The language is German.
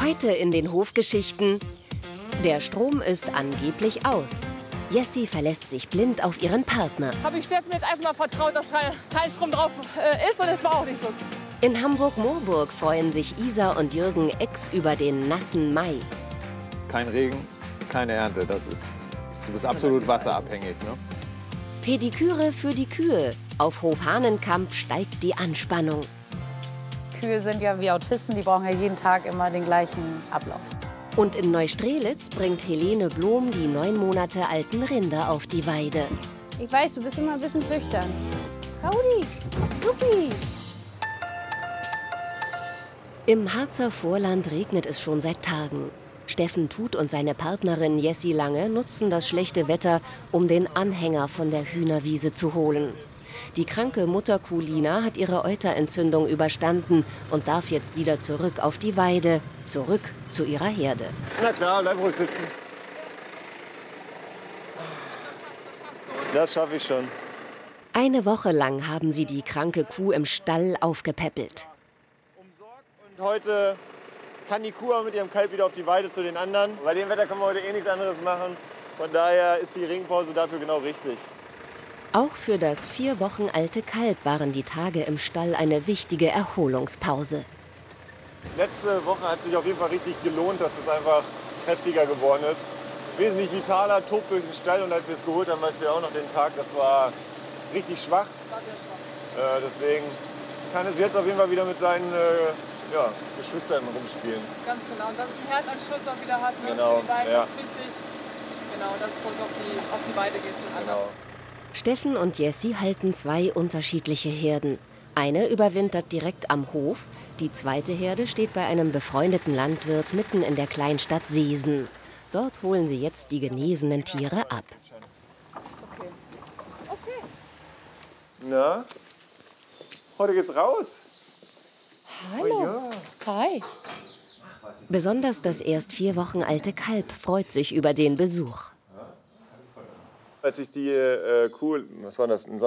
Heute in den Hofgeschichten: Der Strom ist angeblich aus. Jessie verlässt sich blind auf ihren Partner. Habe ich Steffen jetzt einfach mal vertraut, dass kein Strom drauf ist, und es war auch nicht so. In Hamburg-Moorburg freuen sich Isa und Jürgen Ex über den nassen Mai. Kein Regen, keine Ernte. Du bist absolut wasserabhängig. Ne? Pediküre für die Kühe. Auf Hof Hahnenkamp steigt die Anspannung. Kühe sind ja wie Autisten, die brauchen ja jeden Tag immer den gleichen Ablauf. Und in Neustrelitz bringt Helene Blom die 9 Monate alten Rinder auf die Weide. Ich weiß, du bist immer ein bisschen schüchtern. Trau dich, supi. Im Harzer Vorland regnet es schon seit Tagen. Steffen Tut und seine Partnerin Jessie Lange nutzen das schlechte Wetter, um den Anhänger von der Hühnerwiese zu holen. Die kranke Mutterkuh Lina hat ihre Euterentzündung überstanden und darf jetzt wieder zurück auf die Weide, zurück zu ihrer Herde. Na klar, bleib ruhig sitzen. Das schaffe ich schon. Eine Woche lang haben sie die kranke Kuh im Stall aufgepäppelt. Und heute kann die Kuh auch mit ihrem Kalb wieder auf die Weide zu den anderen. Bei dem Wetter können wir heute eh nichts anderes machen. Von daher ist die Regenpause dafür genau richtig. Auch für das 4 Wochen alte Kalb waren die Tage im Stall eine wichtige Erholungspause. Letzte Woche hat sich auf jeden Fall richtig gelohnt, dass es einfach kräftiger geworden ist. Wesentlich vitaler, tobt durch den Stall. Und als wir es geholt haben, weißt du ja auch noch den Tag, das war richtig schwach. Deswegen kann es jetzt auf jeden Fall wieder mit seinen Geschwistern rumspielen. Ganz genau. Und dass es einen Herdanschluss auch wieder hat. Ne? Genau, die Beine, ja. das ist wichtig. Genau, dass es zurück auf die Weide geht zueinander. Genau. Steffen und Jessie halten 2 unterschiedliche Herden. Eine überwintert direkt am Hof, die zweite Herde steht bei einem befreundeten Landwirt mitten in der Kleinstadt Seesen. Dort holen sie jetzt die genesenen Tiere ab. Okay. Na, heute geht's raus. Hallo. Oh ja. Hi. Besonders das erst 4 Wochen alte Kalb freut sich über den Besuch. Als ich die Kuh, was war das,